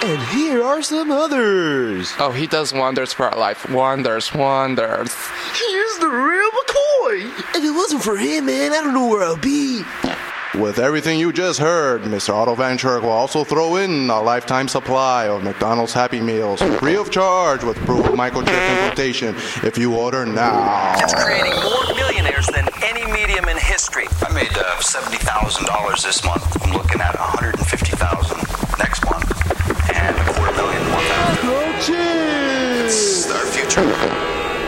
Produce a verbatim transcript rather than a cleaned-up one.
And here are some others. Oh, he does wonders for our life. Wonders, wonders. Here's the real McCoy. If it wasn't for him, man, I don't know where I'll be. With everything you just heard, Mister Otto Van Church will also throw in a lifetime supply of McDonald's Happy Meals, free of charge with proof of microchip implantation if you order now. It's creating more millionaires than any medium in history. I made uh, seventy thousand dollars this month. I'm looking at one hundred fifty